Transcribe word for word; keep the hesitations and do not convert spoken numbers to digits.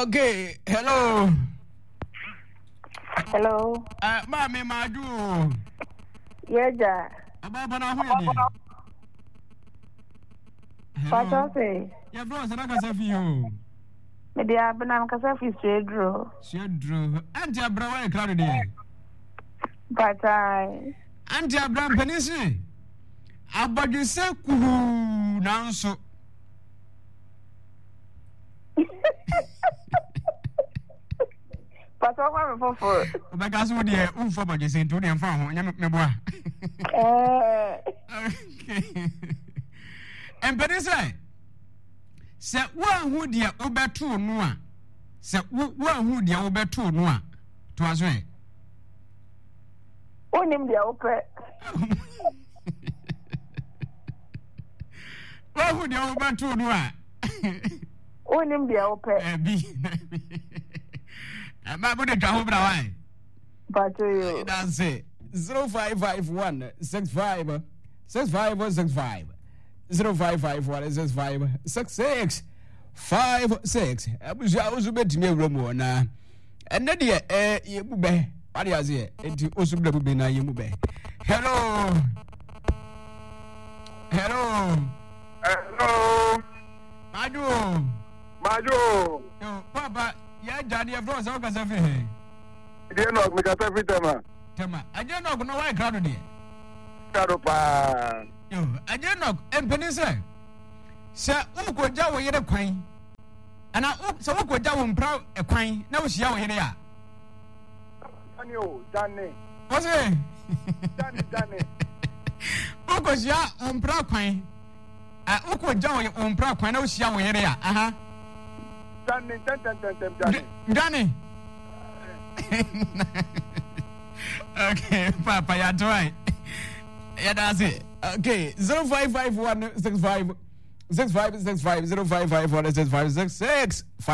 Okay, hello. Hello. Uh, Mami Madu. Yeah, ja. Ababa na hu ye. Pata say. Ya bro, sana ka safi yo. Me dia abana ka safi swedro. Swedro. Anti abra wa crowd de. Pata. Anti abra penisi. Abadise kuhu nanso. Pata kwa me fofo. Obeka so de unfo badise ntu de mfa ho nya me boa. Eh. Okay. Empenisi. Se wahu dia obeto no a se wahu dia obeto no a to aso e Onim dia ope. wahu dia obeto no a Onim dia ope. eh bi ama bo de twa ho bra wan Pata yo. that's it zero five five one six five six five six five zero five five one six five six six five six. Abuja osu betimi awromo na enne de eh yemu be wade aze enti osu bla bube na yemu be. Hello hello Hello. Madu Majo. yo papa ya jani e bro so ka se fe Dey no me ka say tema. tema aje no no why crowd de Karo pa. yo aje no empeni se se ukoja wo yere kwan ana se ukoja wo mpra e kwan na wo hia wo yere ya Dani o, Dani. what's it Dani, Dani. ukoja wo mpra kwan a ukoja wo mpra kwan na wo hia wo yere ya aha Dani, ten ten ten ten Dani. Dani okay papa ya try ya that's it okay zero five five one six five six five six five zero five five one six five six six